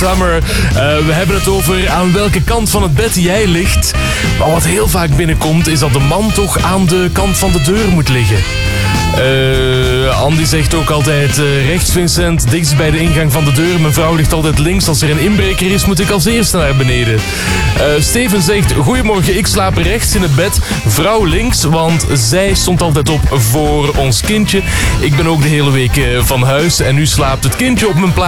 Summer. We hebben het over aan welke kant van het bed jij ligt. Maar wat heel vaak binnenkomt is dat de man toch aan de kant van de deur moet liggen. Andy zegt ook altijd rechts Vincent, dichtst bij de ingang van de deur. Mijn vrouw ligt altijd links. Als er een inbreker is, moet ik als eerste naar beneden. Steven zegt, goedemorgen, ik slaap rechts in het bed. Vrouw links, want zij stond altijd op voor ons kindje. Ik ben ook de hele week van huis en nu slaapt het kindje op mijn plaats.